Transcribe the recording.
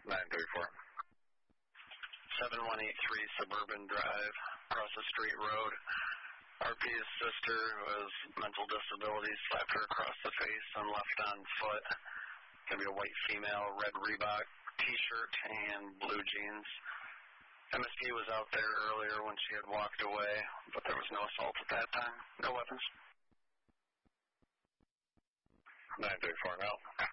934. 7183 Suburban Drive, across the street road. RP's sister, who has mental disabilities, slapped her across the face and left on foot. Going to be a white female, red Reebok T-shirt and blue jeans. MSP was out there earlier when she had walked away, but there was no assault at that time. No weapons. 934 now.